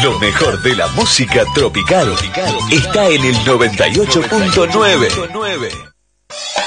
Lo mejor de la música tropical está en el 98.9.